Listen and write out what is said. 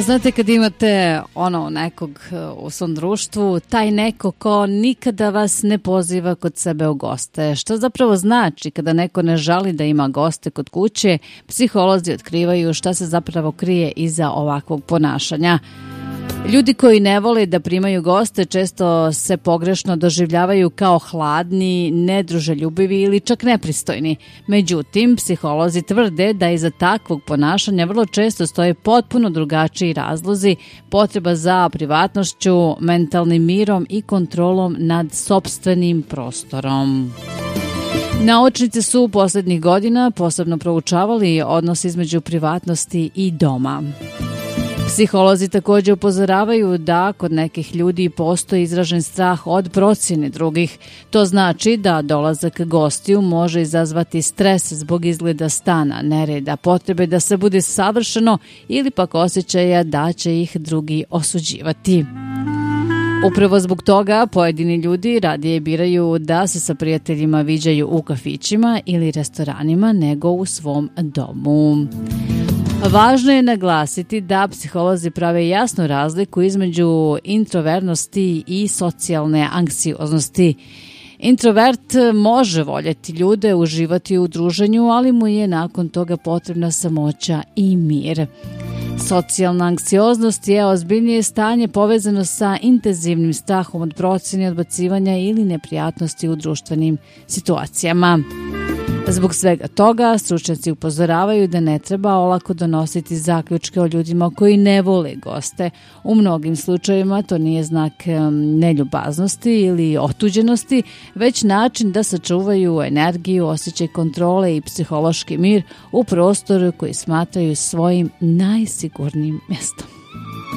Znate kad imate nekog u svom društvu, taj neko ko nikada vas ne poziva kod sebe u goste. Što zapravo znači kada neko ne žali da ima goste kod kuće, psiholozi otkrivaju šta se zapravo krije iza ovakvog ponašanja. Ljudi koji ne vole da primaju goste često se pogrešno doživljavaju kao hladni, nedruželjubivi ili čak nepristojni. Međutim, psiholozi tvrde da iza takvog ponašanja vrlo često stoje potpuno drugačiji razlozi, potreba za privatnošću, mentalnim mirom i kontrolom nad sopstvenim prostorom. Naučnici su posljednjih godina posebno proučavali odnos između privatnosti i doma. Psiholozi također upozoravaju da kod nekih ljudi postoji izražen strah od procjene drugih. To znači da dolazak gostiju može izazvati stres zbog izgleda stana, nereda, potrebe da se bude savršeno ili pak osjećaja da će ih drugi osuđivati. Upravo zbog toga pojedini ljudi radije biraju da se sa prijateljima viđaju u kafićima ili restoranima nego u svom domu. Važno je naglasiti da psiholozi prave jasnu razliku između introvertnosti i socijalne anksioznosti. Introvert može voljeti ljude, uživati u druženju, ali mu je nakon toga potrebna samoća i mir. Socijalna anksioznost je ozbiljnije stanje povezano sa intenzivnim strahom od procjene, odbacivanja ili neprijatnosti u društvenim situacijama. Zbog svega toga, stručnjaci upozoravaju da ne treba olako donositi zaključke o ljudima koji ne vole goste. U mnogim slučajevima to nije znak neljubaznosti ili otuđenosti, već način da sačuvaju energiju, osjećaj kontrole i psihološki mir u prostoru koji smatraju svojim najsigurnijim mjestom.